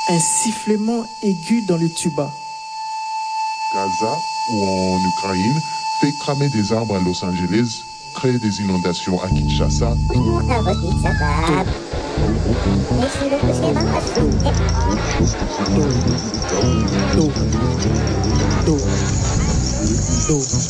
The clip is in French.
Un sifflement aigu dans le tuba. Gaza ou en Ukraine fait cramer des arbres à Los Angeles, crée des inondations à Kinshasa.